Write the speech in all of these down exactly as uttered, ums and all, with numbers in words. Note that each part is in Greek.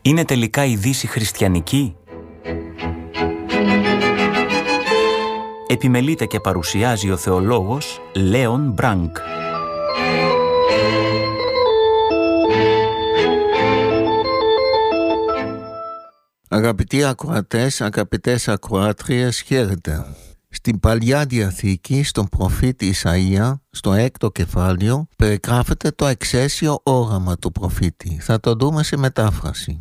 Είναι τελικά η Δύση χριστιανική? Επιμελείται και παρουσιάζει ο θεολόγος Λέον Μπράνκ. Αγαπητοί ακροατές, αγαπητές ακροάτριες, χαίρετε. Στην Παλιά Διαθήκη, στον προφήτη Ισαΐα, στο έκτο κεφάλαιο, περιγράφεται το εξαίσιο όραμα του προφήτη. Θα το δούμε σε μετάφραση.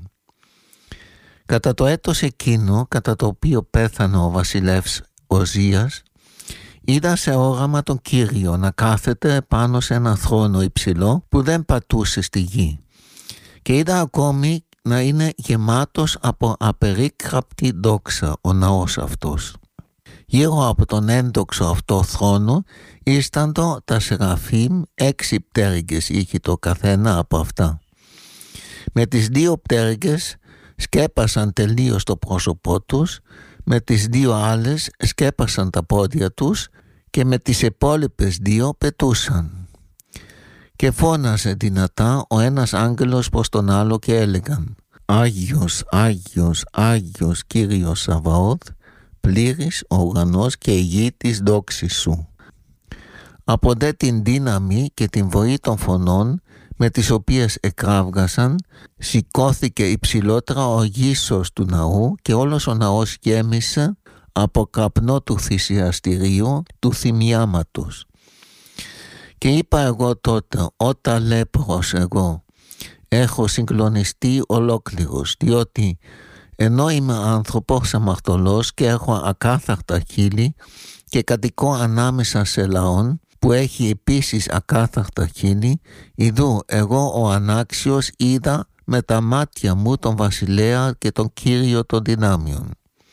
Κατά το έτος εκείνο, κατά το οποίο πέθανε ο βασιλεύς Οζίας, είδα σε όραμα τον Κύριο να κάθεται πάνω σε ένα θρόνο υψηλό που δεν πατούσε στη γη. Και είδα ακόμη να είναι γεμάτος από απερίκραπτη δόξα ο ναός αυτός. Γύρω από τον έντοξο αυτό θρόνο ήρθαντο τα σεραφείμ, έξι πτέρυγες είχε το καθένα από αυτά. Με τις δύο πτέρυγες σκέπασαν τελείως το πρόσωπό τους, με τις δύο άλλες σκέπασαν τα πόδια τους και με τις υπόλοιπες δύο πετούσαν. Και φώνασε δυνατά ο ένας άγγελος προς τον άλλο και έλεγαν: «Άγιος, Άγιος, Άγιος Κύριος Σαβαώθ, πλήρης ο ουρανός και η γη της δόξης σου». Από δε την δύναμη και την βοή των φωνών με τις οποίες εκράβγασαν, σηκώθηκε υψηλότερα ο γύσος του ναού και όλος ο ναός γέμισε από καπνό του θυσιαστηρίου του θυμιάματος. Και είπα εγώ τότε, όταν λέπρος εγώ, έχω συγκλονιστεί ολόκληρος, διότι ενώ είμαι άνθρωπος αμαρτωλός και έχω ακάθαρτα χείλη και κατοικώ ανάμεσα σε λαών που έχει επίσης ακάθαρτα χείλη, ιδού εγώ ο ανάξιος είδα με τα μάτια μου τον βασιλέα και τον Κύριο των δυνάμεων.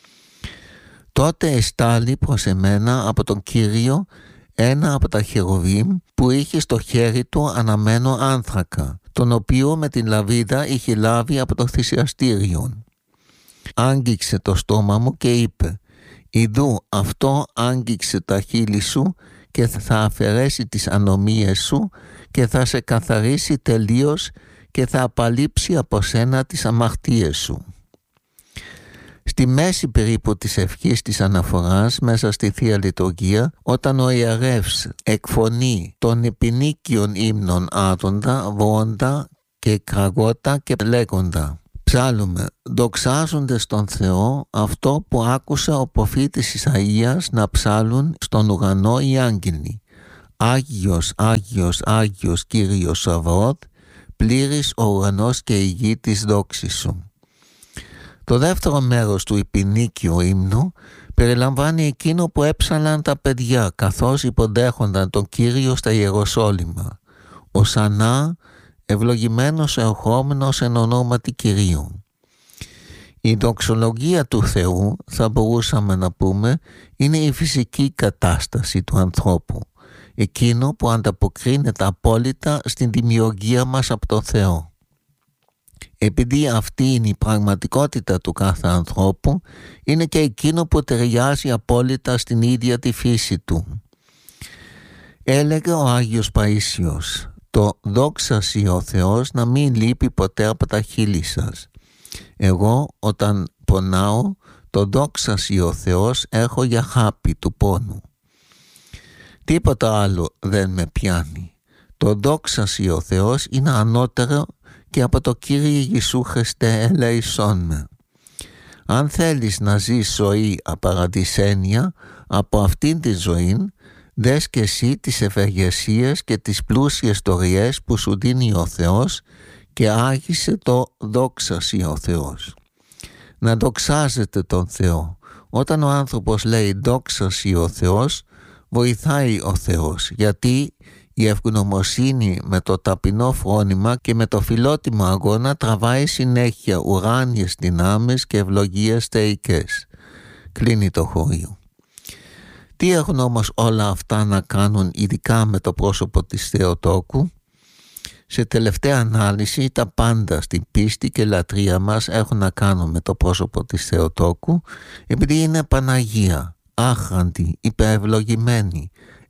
Τότε εστάλει προς εμένα από τον Κύριο ένα από τα χερουβίμ που είχε στο χέρι του αναμένο άνθρακα, τον οποίο με την λαβίδα είχε λάβει από το θυσιαστήριο. Άγγιξε το στόμα μου και είπε: «Ιδού αυτό άγγιξε τα χείλη σου και θα αφαιρέσει τις ανομίες σου και θα σε καθαρίσει τελείως και θα απαλείψει από σένα τις αμαρτίες σου». Στη μέση περίπου της ευχής της αναφοράς μέσα στη Θεία Λειτουργία, όταν ο ιερεύς εκφωνεί των επινίκιων ύμνων άδοντα, βόντα και κραγότα και λέγοντα, ψάλλουμε, δοξάζονται στον Θεό αυτό που άκουσα ο προφήτης Ισαΐας να ψάλλουν στον ουρανό οι άγγελοι. Άγιος, Άγιος, Άγιος Κύριος Σαβαώθ, πλήρης ο ουρανός και η γη της δόξης σου. Το δεύτερο μέρος του υπηνίκιου ύμνου περιλαμβάνει εκείνο που έψαλαν τα παιδιά καθώς υποδέχονταν τον Κύριο στα Ιεροσόλυμα. Οσανά, ευλογημένος ερχόμενος εν ονόματι Κυρίου. Η δοξολογία του Θεού, θα μπορούσαμε να πούμε, είναι η φυσική κατάσταση του ανθρώπου, εκείνο που ανταποκρίνεται απόλυτα στην δημιουργία μας από τον Θεό. Επειδή αυτή είναι η πραγματικότητα του κάθε ανθρώπου, είναι και εκείνο που ταιριάζει απόλυτα στην ίδια τη φύση του. Έλεγε ο Άγιος Παΐσιος: «Το δόξασι ο Θεός να μην λείπει ποτέ από τα χείλη σας. Εγώ όταν πονάω, το δόξασι ο Θεός έχω για χάπη του πόνου. Τίποτα άλλο δεν με πιάνει. Το δόξασι ο Θεός είναι ανώτερο και από το Κύριε Ιησού Χριστέ ελέησόν με». Αν θέλεις να ζεις ζωή απαραδεισένια από αυτήν τη ζωή, δες και εσύ τις ευεργεσίες και τις πλούσιες τοριές που σου δίνει ο Θεός και άγισε το δόξασι ο Θεός. Να δοξάζεται τον Θεό. Όταν ο άνθρωπος λέει δόξασι ο Θεός, βοηθάει ο Θεός, γιατί η ευγνωμοσύνη με το ταπεινό φρόνημα και με το φιλότιμο αγώνα τραβάει συνέχεια ουράνιες δυνάμεις και ευλογίες θεϊκές. Κλείνει το χωρίο. Τι έχουν όμως όλα αυτά να κάνουν ειδικά με το πρόσωπο της Θεοτόκου? Σε τελευταία ανάλυση τα πάντα στην πίστη και λατρεία μας έχουν να κάνουν με το πρόσωπο της Θεοτόκου, επειδή είναι Παναγία, άχραντη, υπερευλογημένη,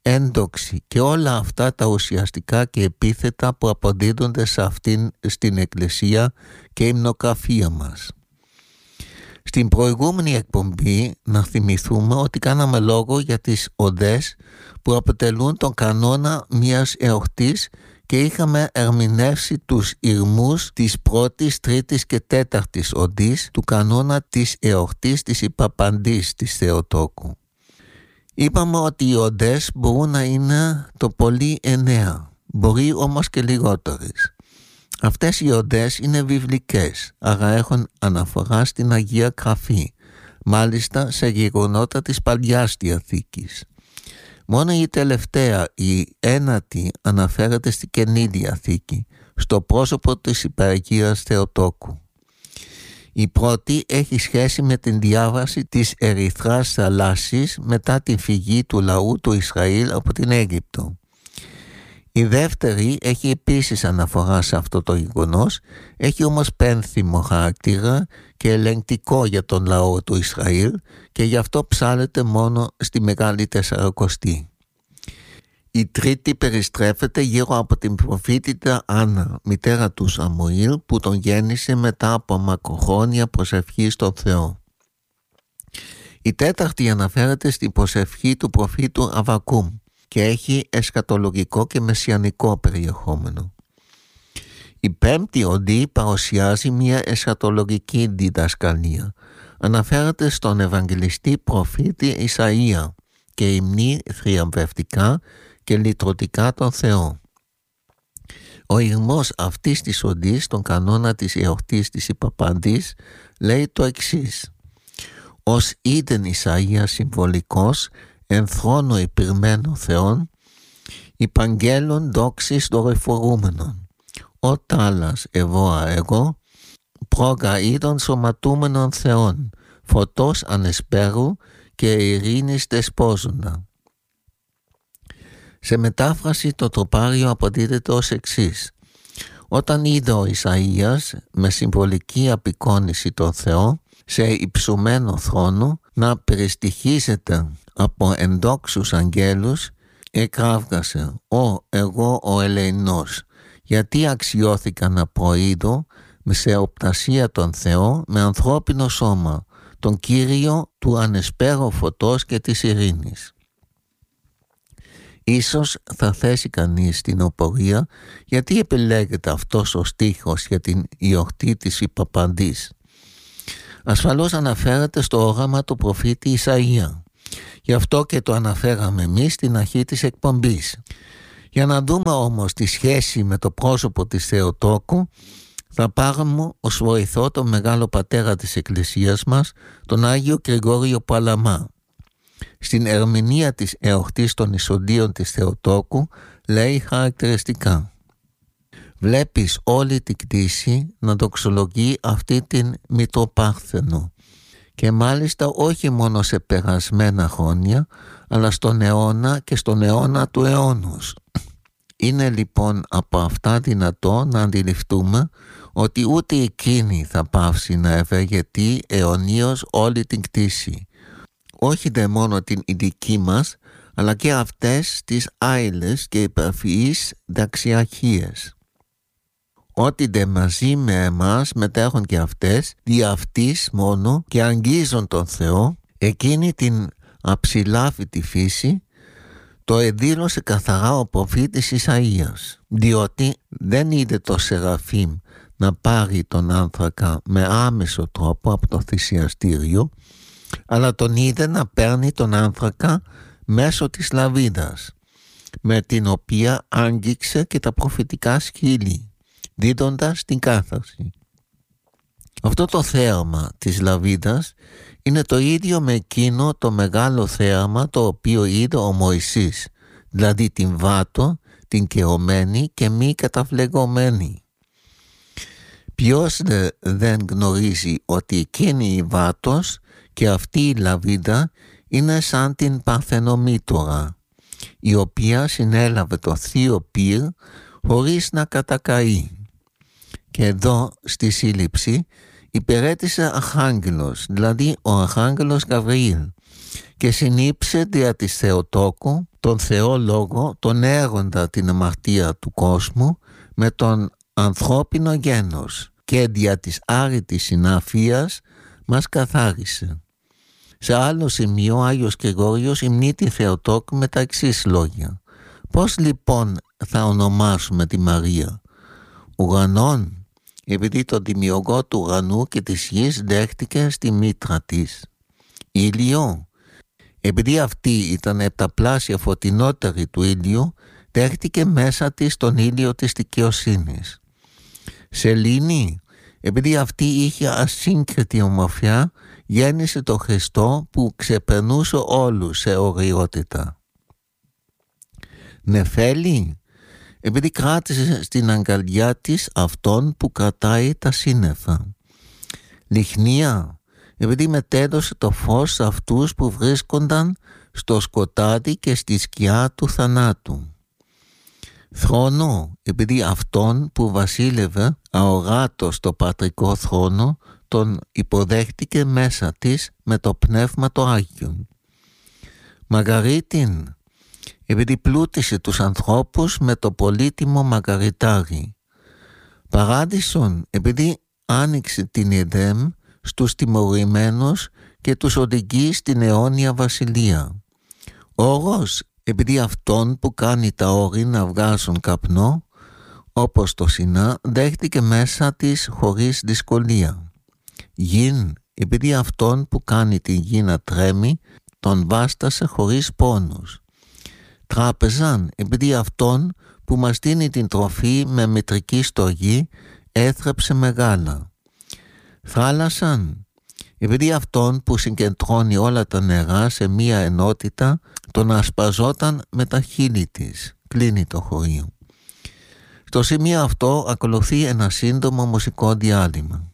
έντοξη και όλα αυτά τα ουσιαστικά και επίθετα που αποδίδονται σε αυτήν στην Εκκλησία και υμνογραφία μας. Στην προηγούμενη εκπομπή να θυμηθούμε ότι κάναμε λόγο για τις οδές που αποτελούν τον κανόνα μιας εορτής και είχαμε ερμηνεύσει τους ηρμούς της πρώτης, τρίτης και τέταρτης οδής του κανόνα της εορτής της Υπαπαντής της Θεοτόκου. Είπαμε ότι οι οδές μπορούν να είναι το πολύ εννέα, μπορεί όμως και λιγότερες. Αυτές οι οδές είναι βιβλικές, άρα έχουν αναφορά στην Αγία Γραφή, μάλιστα σε γεγονότα της Παλιάς Διαθήκης. Μόνο η τελευταία, η ένατη, αναφέρεται στη Καινή Διαθήκη, στο πρόσωπο της Υπεραγίας Θεοτόκου. Η πρώτη έχει σχέση με την διάβαση της Ερυθράς θαλάσσης μετά την φυγή του λαού του Ισραήλ από την Αίγυπτο. Η δεύτερη έχει επίσης αναφορά σε αυτό το γεγονός, έχει όμως πένθυμο χαρακτήρα και ελεγκτικό για τον λαό του Ισραήλ και γι' αυτό ψάλλεται μόνο στη Μεγάλη Τεσσαρακοστή. Η τρίτη περιστρέφεται γύρω από την προφήτητα Άννα, μητέρα του Σαμουήλ, που τον γέννησε μετά από μακροχρόνια προσευχή στον Θεό. Η τέταρτη αναφέρεται στην προσευχή του προφήτου Αββακούμ και έχει εσχατολογικό και μεσιανικό περιεχόμενο. Η πέμπτη οδή παρουσιάζει μια εσχατολογική διδασκαλία. Αναφέρεται στον Ευαγγελιστή προφήτη Ισαΐα και υμνεί θριαμβευτικά και λυτρωτικά τον Θεό. Ο ηρμός αυτής της οδής, τον κανόνα της εορτής της Υπαπαντής, λέει το εξής: «Ως είδεν Ισαΐα συμβολικός, εν θρόνο υπηρμένο Θεόν, υπαγγέλων δόξης δορυφορούμενων, ο τάλας ευώα εγώ, πρόγα είδων σωματούμενων Θεών, φωτός ανεσπέρου και ειρήνης δεσπόζοντα». Σε μετάφραση το τροπάριο αποδίδεται ως εξής: «Όταν είδε ο Ισαΐας με συμβολική απεικόνηση τον Θεό σε υψωμένο θρόνο να περιστοιχίζεται από ενδόξους αγγέλους, εκράβγασε: «Ω εγώ ο ελεηνός, γιατί αξιώθηκα να προείδω σε οπτασία τον Θεό με ανθρώπινο σώμα, τον Κύριο του ανεσπέρου φωτός και της ειρήνης». Ίσως θα θέσει κανείς την οπορία γιατί επιλέγεται αυτός ο στίχος για την γιορτή της Υπαπαντής. Ασφαλώς αναφέρεται στο όραμα του προφήτη Ισαΐα. Γι' αυτό και το αναφέραμε εμείς στην αρχή της εκπομπής. Για να δούμε όμως τη σχέση με το πρόσωπο της Θεοτόκου, θα πάρουμε ως βοηθό τον μεγάλο πατέρα της Εκκλησίας μας, τον Άγιο Γρηγόριο Παλαμά. Στην ερμηνεία της εορτής των εισοδίων της Θεοτόκου λέει χαρακτηριστικά: «Βλέπεις όλη την κτήση να δοξολογεί αυτή την Μητροπάρθενο, και μάλιστα όχι μόνο σε περασμένα χρόνια, αλλά στον αιώνα και στον αιώνα του αιώνους». Είναι λοιπόν από αυτά δυνατό να αντιληφθούμε ότι ούτε εκείνη θα πάυσει να ευεργετεί αιωνίως όλη την κτήση, όχι δε μόνο την ειδική μας, αλλά και αυτές τις άειλες και υπερφυείς δαξιαρχίες. Ότι δε μαζί με εμάς μετέχουν και αυτές, δι' αυτής μόνο και αγγίζουν τον Θεό, εκείνη την αψηλάφητη φύση, το εδήλωσε καθαρά ο προφήτης Ισαΐας, διότι δεν είδε το Σεραφείμ να πάρει τον άνθρακα με άμεσο τρόπο από το θυσιαστήριο, αλλά τον είδε να παίρνει τον άνθρακα μέσω της λαβίδας, με την οποία άγγιξε και τα προφητικά σκύλη, δίδοντας την κάθαρση. Αυτό το θέαμα της λαβίδας είναι το ίδιο με εκείνο το μεγάλο θέαμα το οποίο είδε ο Μωυσής, δηλαδή την βάτο, την καιωμένη και μη καταφλεγωμένη. Ποιος δε, δεν γνωρίζει ότι εκείνη η βάτος και αυτή η λαβίδα είναι σαν την Παρθενομήτωρα, η οποία συνέλαβε το θείο πυρ χωρίς να κατακαεί. Και εδώ στη σύλληψη υπηρέτησε αρχάγγελος, δηλαδή ο αρχάγγελος Γαβριήλ, και συνήψε δια της Θεοτόκου τον Θεό Λόγο, τον έργοντα την αμαρτία του κόσμου με τον ανθρώπινο γένος, και δια της άρρητης συναφίας μας καθάρισε. Σε άλλο σημείο ο Άγιος Γρηγόριος υμνεί τη Θεοτόκου με τα εξής λόγια. Πώς λοιπόν θα ονομάσουμε τη Μαρία? Ουρανών, επειδή τον δημιουργό του ουρανού και της γης δέχτηκε στη μήτρα της. Ήλιο, επειδή αυτή ήταν επταπλάσια φωτεινότερη του ήλιου, δέχτηκε μέσα της τον ήλιο της δικαιοσύνης. Σελήνη, επειδή αυτή είχε ασύγκριτη ομορφιά, γέννησε το Χριστό που ξεπερνούσε όλους σε ωραιότητα. Νεφέλη, επειδή κράτησε στην αγκαλιά της αυτόν που κρατάει τα σύννεφα. Λιχνία, επειδή μετέδωσε το φως σε αυτούς που βρίσκονταν στο σκοτάδι και στη σκιά του θανάτου. Θρόνο, επειδή αυτόν που βασίλευε αοράτος στο πατρικό θρόνο τον υποδέχτηκε μέσα της με το πνεύμα το Άγιον. Μαργαρίτην, επειδή πλούτησε τους ανθρώπους με το πολύτιμο μαργαριτάρι. Παράδεισον, επειδή άνοιξε την Εδέμ στους τιμωρημένους και τους οδηγεί στην αιώνια βασιλεία. Όρος, επειδή αυτόν που κάνει τα όρη να βγάζουν καπνό, όπως το Σινά, δέχτηκε μέσα της χωρίς δυσκολία. Γιν, επειδή αυτόν που κάνει τη γη να τρέμει, τον βάστασε χωρίς πόνους. Τράπεζαν, επειδή αυτόν που μας δίνει την τροφή με μητρική στοργή, έθρεψε μεγάλα. Θάλασσαν, επειδή αυτόν που συγκεντρώνει όλα τα νερά σε μία ενότητα, τον ασπαζόταν με τα χείλη της. Κλείνει το χωρίο. Στο σημείο αυτό ακολουθεί ένα σύντομο μουσικό διάλειμμα.